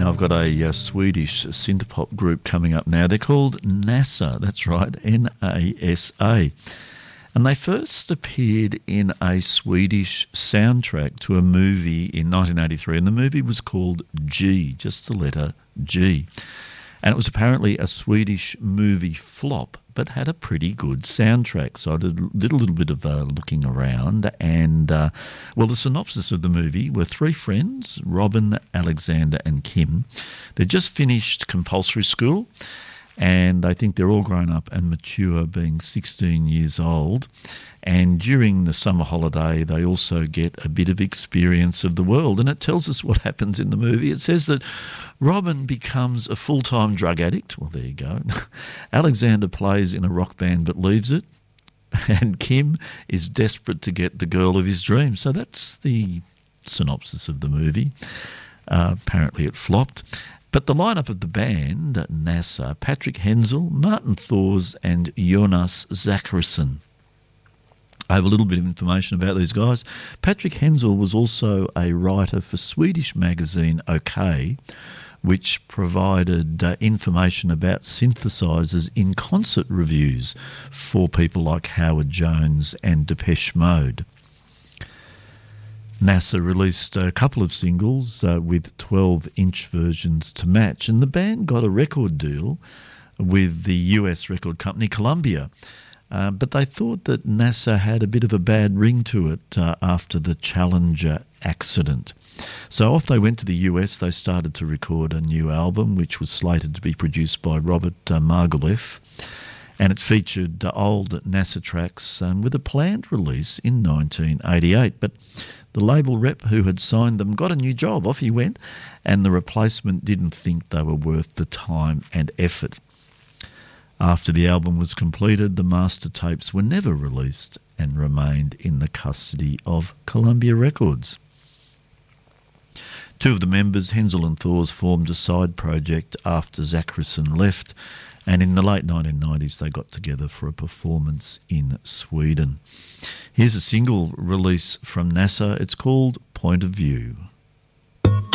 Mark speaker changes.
Speaker 1: Now, I've got a Swedish synth-pop group coming up now. They're called NASA, that's right, N-A-S-A. And they first appeared in a Swedish soundtrack to a movie in 1983, and the movie was called G, just the letter G. And it was apparently a Swedish movie flop, but had a pretty good soundtrack. So I did a little bit of looking around, and, the synopsis of the movie were three friends, Robin, Alexander and Kim. They'd just finished compulsory school, and they think they're all grown up and mature, being 16 years old. And during the summer holiday, they also get a bit of experience of the world. And it tells us what happens in the movie. It says that Robin becomes a full-time drug addict. Well, there you go. Alexander plays in a rock band but leaves it. And Kim is desperate to get the girl of his dreams. So that's the synopsis of the movie. Apparently it flopped. But the lineup of the band, NASA, Patrick Hensel, Martin Thors and Jonas Zachrisson. I have a little bit of information about these guys. Patrick Hensel was also a writer for Swedish magazine OK, which provided information about synthesizers in concert reviews for people like Howard Jones and Depeche Mode. NASA released a couple of singles with 12-inch versions to match, and the band got a record deal with the US record company Columbia. But they thought that NASA had a bit of a bad ring to it after the Challenger accident. So off they went to the US. They started to record a new album, which was slated to be produced by Robert Margouleff, and it featured old NASA tracks with a planned release in 1988. But the label rep who had signed them got a new job. Off he went, and the replacement didn't think they were worth the time and effort. After the album was completed, the master tapes were never released and remained in the custody of Columbia Records. Two of the members, Hensel and Thors, formed a side project after Zachrisson left, and in the late 1990s they got together for a performance in Sweden. Here's a single release from NASA. It's called Point of View.